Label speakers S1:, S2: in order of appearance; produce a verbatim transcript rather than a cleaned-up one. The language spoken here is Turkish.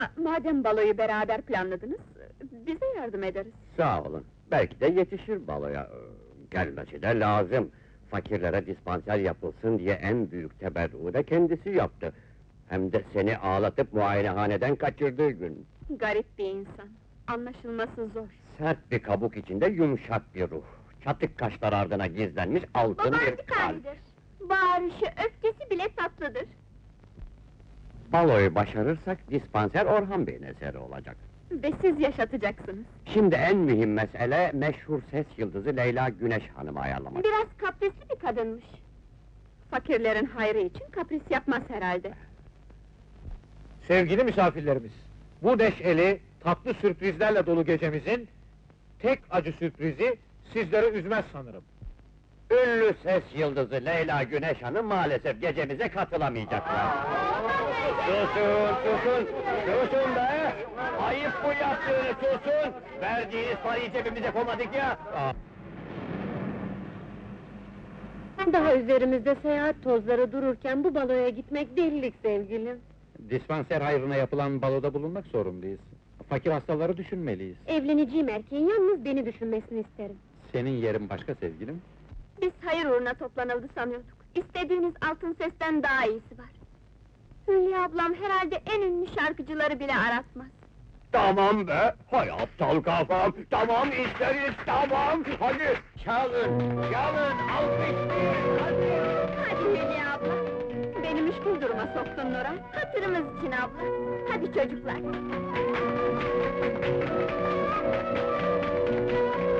S1: Madem baloyu beraber planladınız, bize yardım ederiz.
S2: Sağ olun. Belki de yetişir baloya. Ee, Gelmesi de lazım. Fakirlere dispanser yapılsın diye en büyük teberruğu da kendisi yaptı. Hem de seni ağlatıp muayenehaneden kaçırdığı gün.
S1: Garip bir insan, anlaşılması zor.
S2: Sert bir kabuk içinde yumuşak bir ruh. Çatık kaşlar ardına gizlenmiş altın bir
S1: Babancık
S2: kalp.
S1: halidir. Bağırışı, öfkesi bile tatlıdır.
S2: Baloyu başarırsak dispanser Orhan Bey'in eseri olacak.
S1: Ve siz yaşatacaksınız.
S2: Şimdi en mühim mesele meşhur ses yıldızı Leyla Güneş Hanım'ı ayarlamak.
S1: Biraz kaprisli bir kadınmış. Fakirlerin hayrı için kapris yapmaz herhalde.
S3: Sevgili misafirlerimiz, bu neşeli, tatlı sürprizlerle dolu gecemizin tek acı sürprizi sizleri üzmez sanırım.
S2: Ünlü ses yıldızı Leyla Güneş Hanım maalesef gecemize katılamayacaklar. Susun, susun, susun be! Ayıp bu yaptığını, susun! Verdiğiniz parayı cebimize koymadık ya!
S1: Daha üzerimizde seyahat tozları dururken bu baloya gitmek delilik sevgilim.
S3: Dispanser hayrına yapılan baloda bulunmak zorundayız. Fakir hastaları düşünmeliyiz.
S1: Evleneceğim erkeğin yalnız beni düşünmesini isterim.
S3: Senin yerin başka sevgilim.
S1: Biz hayır uğruna toplanıldı sanıyorduk. İstediğiniz altın sesten daha iyisi var. Hülya ablam herhalde en ünlü şarkıcıları bile aratmaz.
S2: Tamam be! Hay aptal kafam! Tamam isteriz, tamam! Hadi çalın, çalın, alkışlayın, hadi!
S1: Hadi Hülya abla! Beni müşkül duruma soktun Nurhan, hatırımız için abla! Hadi çocuklar!